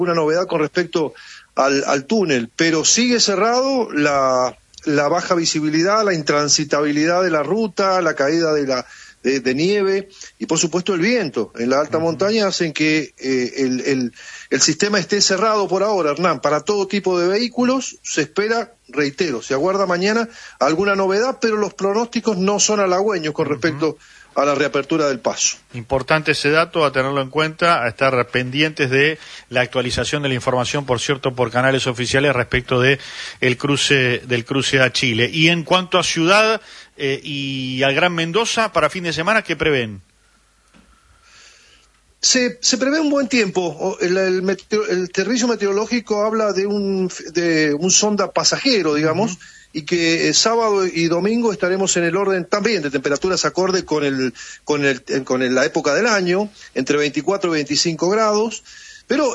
una novedad con respecto al túnel, pero sigue cerrado la baja visibilidad, la intransitabilidad de la ruta, la caída de nieve y por supuesto el viento en la alta montaña hacen que el sistema esté cerrado por ahora, Hernán, para todo tipo de vehículos. Se espera, reitero, se aguarda mañana alguna novedad, pero los pronósticos no son halagüeños con respecto a la reapertura del paso. Importante ese dato, a tenerlo en cuenta, a estar pendientes de la actualización de la información, por cierto, por canales oficiales respecto de del cruce a Chile. Y en cuanto a ciudad y al Gran Mendoza, para fin de semana, ¿qué prevén? Se prevé un buen tiempo. El servicio meteorológico habla de un sonda pasajero, digamos, y que sábado y domingo estaremos en el orden también de temperaturas acorde con la época del año, entre 24 y 25 grados, pero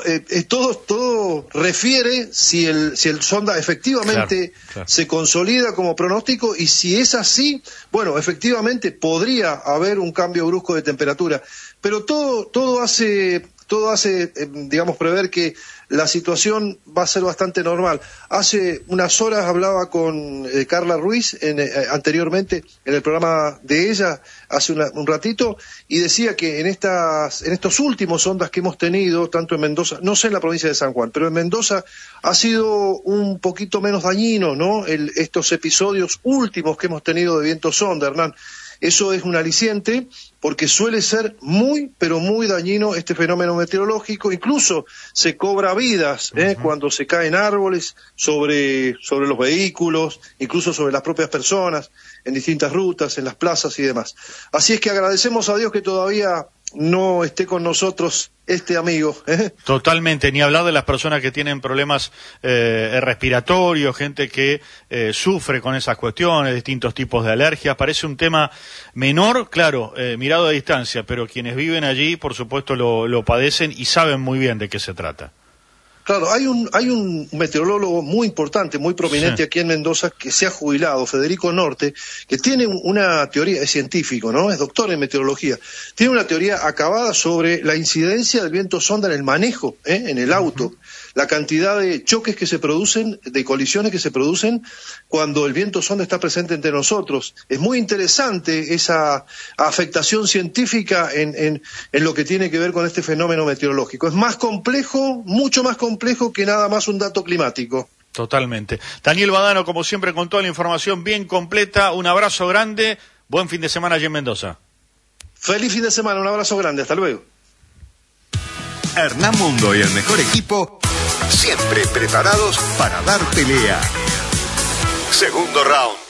todo refiere si el sonda efectivamente se consolida como pronóstico, y si es así, bueno, efectivamente podría haber un cambio brusco de temperatura, pero todo hace, digamos, prever que la situación va a ser bastante normal. Hace unas horas hablaba con Carla Ruiz, anteriormente en el programa de ella, hace un ratito, y decía que en estos últimos ondas que hemos tenido, tanto en Mendoza, no sé en la provincia de San Juan, pero en Mendoza ha sido un poquito menos dañino, ¿no? Estos episodios últimos que hemos tenido de viento sonda, Hernán. Eso es un aliciente, porque suele ser muy, pero muy dañino este fenómeno meteorológico. Incluso se cobra vidas cuando se caen árboles sobre los vehículos, incluso sobre las propias personas, en distintas rutas, en las plazas y demás. Así es que agradecemos a Dios que todavía no esté con nosotros este amigo. Totalmente, ni hablar de las personas que tienen problemas respiratorios, gente que sufre con esas cuestiones, distintos tipos de alergias. Parece un tema menor, claro, mirado a distancia, pero quienes viven allí, por supuesto, lo padecen y saben muy bien de qué se trata. Claro, hay un meteorólogo muy importante, muy prominente aquí en Mendoza, que se ha jubilado, Federico Norte, que tiene una teoría, es científico, ¿no? Es doctor en meteorología. Tiene una teoría acabada sobre la incidencia del viento sonda en el manejo, en el auto, la cantidad de choques que se producen, de colisiones que se producen cuando el viento sonda está presente entre nosotros. Es muy interesante esa afectación científica en lo que tiene que ver con este fenómeno meteorológico. Es más complejo, mucho más complejo que nada más un dato climático. Totalmente. Daniel Badano, como siempre, con toda la información bien completa. Un abrazo grande. Buen fin de semana allí en Mendoza. Feliz fin de semana. Un abrazo grande. Hasta luego. Hernán Mundo y el mejor equipo, siempre preparados para dar pelea. Segundo round.